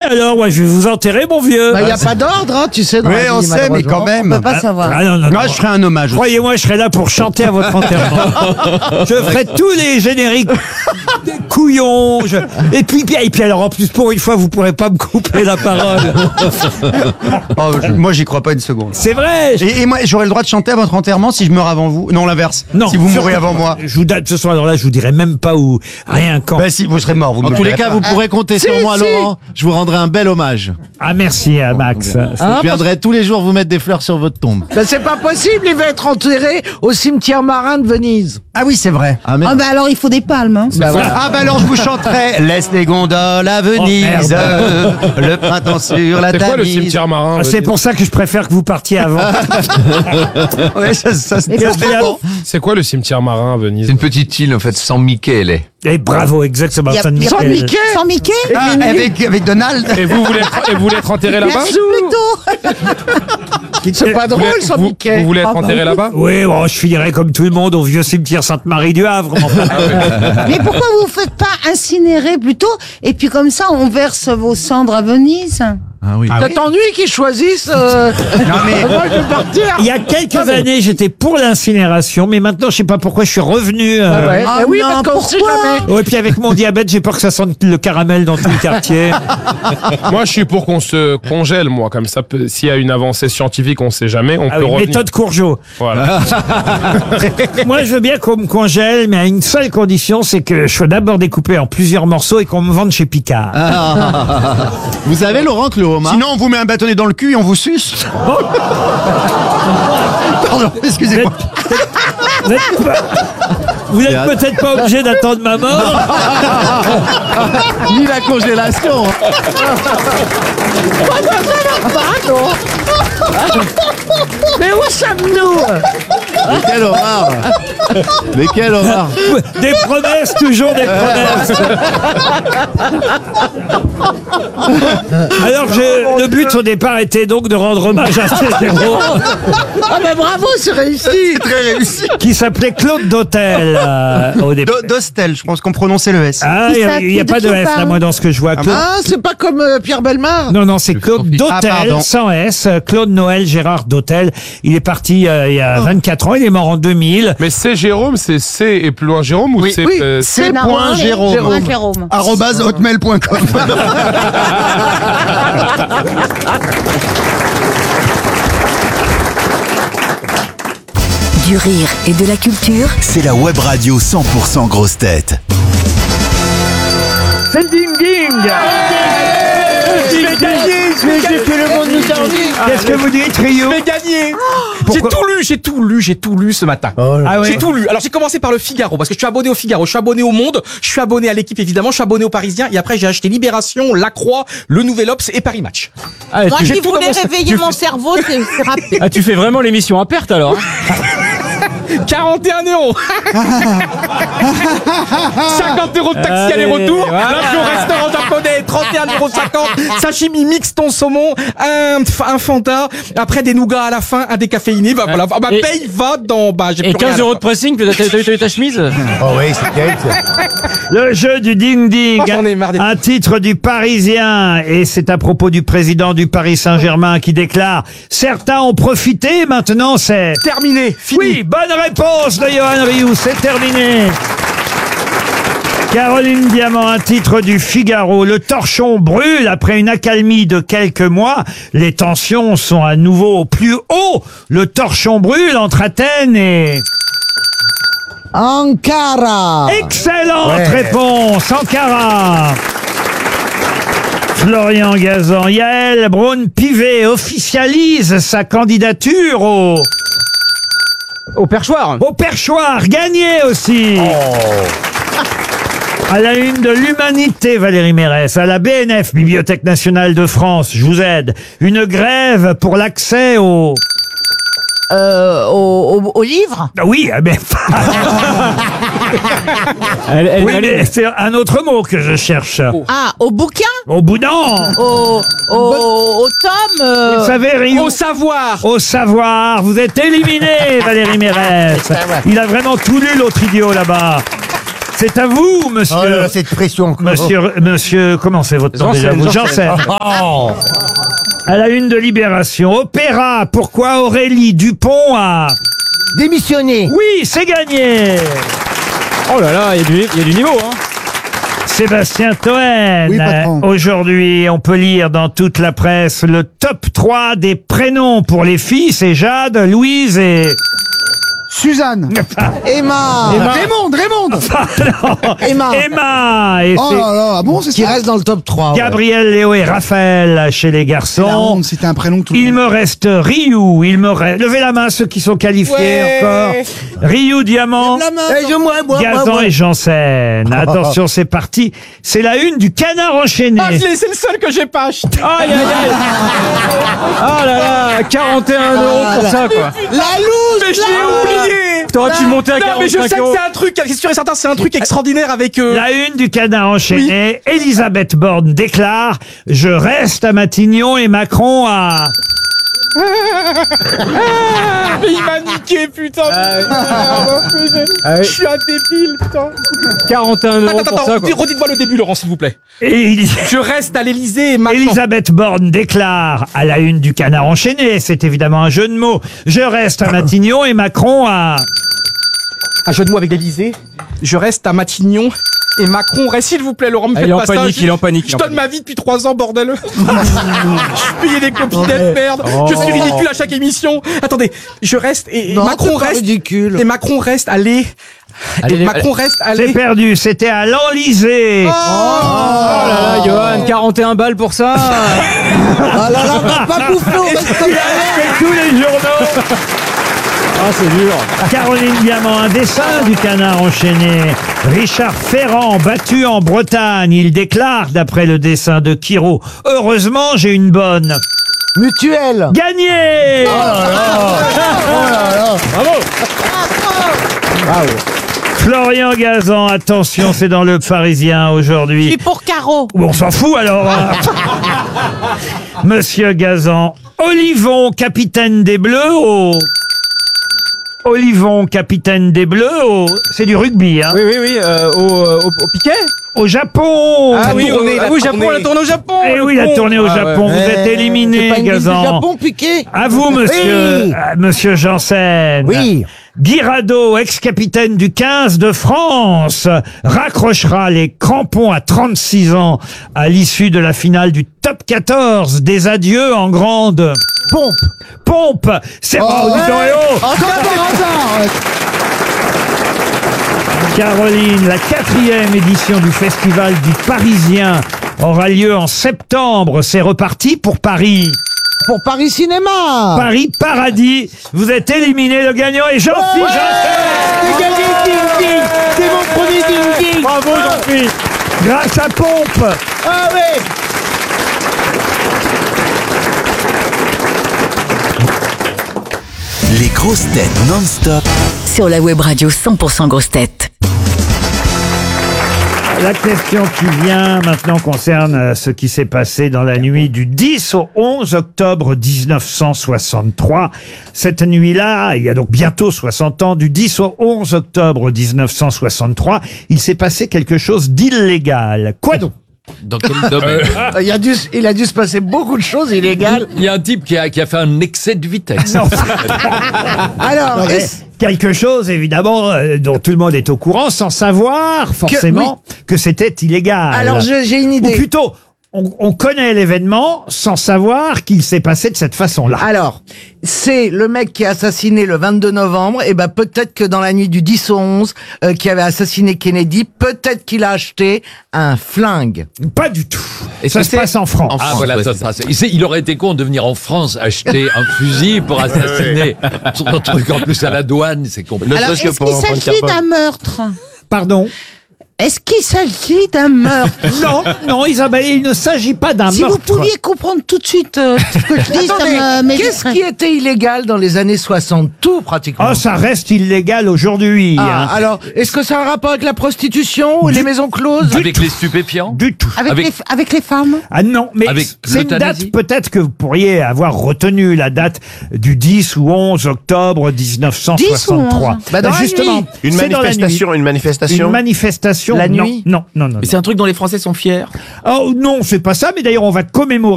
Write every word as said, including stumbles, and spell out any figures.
alors, moi, je vais vous enterrer, mon vieux. Il n'y a pas d'ordre, hein, tu sais. Dans Oui, la on vie, sait, mais quand même. On peut pas savoir. Ah, non, non, Moi, non. je ferai un hommage. Croyez-moi, je serai là pour chanter à votre enterrement. Je ferai tous les génériques des couillons. je- Et puis, et puis, alors, en plus, pour une fois, vous pourrez pas me couper la parole. Oh, je- moi, j'y crois pas une seconde. C'est vrai. je- Et, et moi, j'aurai le droit de chanter à votre enterrement si je meurs avant vous. Non, l'inverse. Non. Si vous surtout- mourrez avant moi. Je vous date ce soir, alors là, je vous dirai même pas où, rien quand. Ben si, vous serez mort. Vous En me tous les le cas, direz vous pas. pourrez compter sur moi, Laurent. Je vous rendrai un bel hommage. Ah, merci, à Max. Je viendrai tous les jours vous mettre des fleurs sur votre tombe. Ben, c'est pas possible, il va être enterré au cimetière marin de Venise. Ah oui, c'est vrai. Ah, merde. Ah bah alors il faut des palmes. Hein. Ben, voilà. Ah bah alors je vous chanterai Laisse les gondoles à Venise, Oh, le printemps sur la C'est quoi le Tamise. cimetière marin Ah, c'est pour ça que je préfère que vous partiez avant. Ouais, ça, ça, ça, Et ça, pourquoi c'est vous- bon. C'est quoi le cimetière marin à Venise? C'est une petite île, en fait, sans Mickey, elle est. Et bravo, exactement. Y a- San y a- Sans Michel. Mickey. Sans Mickey Ah, avec, avec Donald. Et vous voulez être, et vous voulez être enterré là-bas? Plutôt. C'est pas Vous voulez- drôle, sans vous- Mickey. Vous voulez être Ah, bah enterré oui. là-bas? Oui, bon, je finirai comme tout le monde au vieux cimetière Sainte-Marie du Havre. mais enfin. Mais pourquoi vous ne faites pas incinérer plutôt? Et puis comme ça, on verse vos cendres à Venise. Ah oui. Ça t'ennuie qu'ils choisissent euh... Non mais avant de partir. Il y a quelques années, j'étais pour l'incinération, mais maintenant, je sais pas pourquoi je suis revenu. euh, Ah ouais. Ah Eh oui, non, parce qu'on sait pourquoi jamais. Ouais, puis avec mon diabète, j'ai peur que ça sente le caramel dans tout le quartier. Moi, je suis pour qu'on se congèle, moi, comme ça, peut- s'il y a une avancée scientifique, on sait jamais, on Ah peut oui, revenir. méthode Courgeot. Voilà. Moi, je veux bien qu'on me congèle, mais à une seule condition, c'est que je sois d'abord découpé en plusieurs morceaux et qu'on me vende chez Picard. Vous savez, Laurent, que le homard. sinon on vous met un bâtonnet dans le cul et on vous suce. Pardon, excusez-moi. Vous êtes pas- vous êtes peut-être pas obligé d'attendre ma mort. Ni la congélation. Mais où sommes-nous? Mais quel horreur. Mais quel horreur. Des promesses, toujours des promesses. Alors, je- le but au départ était donc de rendre hommage à ces héros Ah ben bravo, c'est réussi. Très réussi. qui s'appelait Claude Dautel euh, au départ. Do- Dostel, je pense qu'on prononçait le S. Ah, Qui il ça, n'y a, de pas qui de on S là, parle moi, dans ce que je vois. Claude- Ah, c'est pas comme euh, Pierre Bellemare. Non, non, c'est Claude Ah, Dautel, pardon. sans S. Claude Noël Gérard Dautel. Il est parti euh, il y a vingt-quatre ans, il est mort en deux mille. Mais c'est Jérôme, c'est C et plus loin Jérôme ou Oui, c'est oui, euh, c'est Non, point c'est- Jérôme. Jérôme. Jérôme. arobase hotmail point com. Du rire et de la culture. C'est la web radio cent pour cent grosse tête. C'est ding ding. Qu'est-ce que vous dites, Rio? Je vais gagner. J'ai Pourquoi tout lu, j'ai tout lu, j'ai tout lu ce matin. Ah J'ai ouais. tout lu. Alors j'ai commencé par le Figaro parce que je suis abonné au Figaro, je suis abonné au Monde, je suis abonné à l'équipe évidemment, je suis abonné au Parisien et après j'ai acheté Libération, La Croix, Le Nouvel Obs et Paris Match. Ah, Moi tu, qui tout voulais commencé- réveiller mon cerveau, c'est c'est rapide. ah, tu fais vraiment l'émission à perte alors. quarante et un euros. cinquante euros de taxi Allez, aller-retour. voilà. L'avion restaurant japonais, trente et un euros cinquante. Sashimi mix ton saumon, un, un Fanta, après des nougats à la fin, un décaféiné. Bah voilà, ma Et- paye va dans, bah j'ai Et plus rien à quinze la euros fin. de pressing, t'as t'as- t'as eu ta chemise. Oh oui, c'est terrible. ça. Le jeu du ding ding. Oh, j'en ai marre des- Un titre du Parisien. Et c'est à propos du président du Paris Saint-Germain qui déclare: certains ont profité, maintenant c'est Terminé, fini. Oui, bonne réponse de Johan Rioux, c'est terminé. Caroline Diamant, un titre du Figaro. Le torchon brûle après une accalmie de quelques mois. Les tensions sont à nouveau au plus haut. Le torchon brûle entre Athènes et... Ankara. Excellente réponse, Ankara. Florian Gazan, Yael Braun-Pivet officialise sa candidature au... Au perchoir. Au perchoir, gagné aussi. À la une de l'Humanité, Valérie Mérès. À la B N F, Bibliothèque nationale de France, je vous aide. Une grève pour l'accès au... Euh, au, au, au livre. Ah oui, ah ben... Elle, elle- oui, elle- mais c'est un autre mot que je cherche. Ah, au bouquin. Au boudin. Au, au, au tome. euh, Vous savez, Rio... Au savoir. Au savoir, vous êtes éliminé, Valérie Mérès. Il a vraiment tout lu, l'autre idiot, là-bas. C'est à vous, monsieur. Oh là là, cette pression. Monsieur, monsieur, comment c'est votre nom déjà vous Janssen. Oh. À la une de Libération, Opéra, pourquoi Aurélie Dupont a... Démissionné. Oui, c'est gagné. Oh là là, il y, a du- il y a du niveau, hein. Sébastien Toen. Oui, patron. Aujourd'hui, on peut lire dans toute la presse le top trois des prénoms pour les filles. C'est Jade, Louise et... Suzanne. Emma. Emma. Raymond, Raymond. Emma. Emma et Oh c'est là là, ah bon, c'est Qui ça. reste dans le top trois. ouais. Gabriel, Léo et Raphaël chez les La garçons. honte, c'était un prénom tout le Il monde. me reste Ryu, il me reste... Levez la main ceux qui sont qualifiés Ouais. encore. Ryu, Diamant, Eh, je, moi, moi, moi, Gazan moi. et Janssen. Attention, c'est parti. C'est la une du Canard enchaîné. Ah, je l'ai- c'est le seul que j'ai pas acheté. Aïe, aïe, aïe. Ah là là, quarante et un euros pour ça, quoi. La loose. Mais je l'ai oublié. T'aurais pu monter à Non, mais je sais quarante-cinq que euros. c'est un truc, c'est sûr et certain, c'est un truc extraordinaire avec... euh, La une du Canard enchaîné. Elisabeth Borne déclare « Je reste à Matignon et Macron a... Mais il m'a niqué, putain. Ah oui. Je suis un débile, putain. quarante et un euros Attends, pour attends, ça, quoi. redites-moi le début, Laurent, s'il vous plaît. » Et il- Je reste à l'Élysée et maintenant... Elisabeth Borne déclare à la une du Canard enchaîné, c'est évidemment un jeu de mots, « Je reste à Matignon et Macron a... Un jeu de mots avec l'Élysée. Je reste à Matignon et Macron reste, s'il vous plaît, Laurent, me Ah, faites il est en pas ça. panique, Je- il est en panique, il est Je en donne panique. ma vie depuis trois ans, bordel. Je suis payé des copinettes, merde. Je suis ridicule à chaque émission. Attendez, je reste et, et Non, Macron c'est pas reste... ridicule. Et Macron reste allé... Allez, Et les- Macron reste C'est allé... perdu, c'était à l'Enlysée. Oh là là, Johan, quarante et un balles pour ça. Ah là là, pas bouffon. C'est tous les journaux. Ah, c'est dur. Caroline Diamant, un dessin du Canard enchaîné. Richard Ferrand, battu en Bretagne. Il déclare, d'après le dessin de Kiro, « Heureusement, j'ai une bonne. Mutuelle. » Gagné. Florian Gazan, attention, c'est dans le Parisien Je aujourd'hui. suis pour Caro. Bon, on s'en fout alors. hein. Monsieur Gazan, Olivon, capitaine des Bleus au... Olivon, capitaine des Bleus au... C'est du rugby, hein. Oui, oui, oui, euh, au, au, au piquet. Au Japon. Ah oui, tournée, au- la ah oui, tournée. Japon, la tournée au Japon. Eh le oui, la con. tournée au Ah, Japon. Vous êtes éliminé, Gazan. Japon piqué. À vous, monsieur, Oui. euh, monsieur Janssen. Oui. Guy Rado, ex-capitaine du quinze de France, raccrochera les crampons à trente-six ans à l'issue de la finale du top quatorze des adieux en grande Pompe. pompe. C'est bon, dis donc, eh oh. Encore par hasard. Caroline, la quatrième édition du Festival du Parisien aura lieu en septembre. C'est reparti pour Paris. Pour Paris Cinéma. Paris Paradis. Vous êtes éliminé. Le gagnant est Jean-Philippe Janssen. J'ai gagné ding ding. C'est mon premier ding ding. Bravo Jean-Philippe. Grâce à Pompe. Ah ouais. Les grosses têtes non-stop Sur la web radio cent pour cent grosses têtes. La question qui vient maintenant concerne euh, ce qui s'est passé dans la nuit du dix au onze octobre mille neuf cent soixante-trois. Cette nuit-là, il y a donc bientôt soixante ans, du dix au onze octobre mille neuf cent soixante-trois, il s'est passé quelque chose d'illégal. Quoi donc? Dans quel domaine? Il a, dû, il a dû se passer beaucoup de choses illégales. Il y a un type qui a, qui a fait un excès de vitesse. Alors, Eh, quelque chose, évidemment, euh, dont tout le monde est au courant, sans savoir forcément que, c'était illégal. alors je- j'ai une Ou idée. plutôt, on, on connaît l'événement sans savoir qu'il s'est passé de cette façon-là. Alors, c'est le mec qui a assassiné le vingt-deux novembre, et ben peut-être que dans la nuit du dix au onze, euh, qui avait assassiné Kennedy, peut-être qu'il a acheté un flingue. Pas du tout. Et ça se passe en France. Ah, voilà, ça se passe. Il, sait- il aurait été con de venir en France acheter un fusil pour assassiner son truc en plus à la douane, c'est compliqué. Alors, est-ce qu'il s'agit d'un meurtre? Pardon? Est-ce qu'il s'agit d'un meurtre? Non, non, Isabelle, il ne s'agit pas d'un Si meurtre. vous pouviez comprendre tout de suite euh, ce que je dis, ça Attendez, me qu'est-ce m'éviterait. qui était illégal dans les années soixante? Tout, pratiquement. Oh, ça reste illégal aujourd'hui. Ah, hein. alors, est-ce que ça a un rapport avec la prostitution ou Du- les maisons closes? Avec les stupéfiants. Du tout. Avec, Avec- Les, avec les femmes? Ah non, mais Avec c'est une date l'euthanasie. peut-être que vous pourriez avoir retenu, la date du dix ou onze octobre dix-neuf cent soixante-trois. dix ou onze. Bah, dans la justement, nuit. Une c'est dans la manifestation, une nuit. manifestation. Une manifestation. La non, nuit. Non, non, non. Mais c'est un truc dont les Français sont fiers. non. Oh non, c'est pas ça, mais d'ailleurs on va commémorer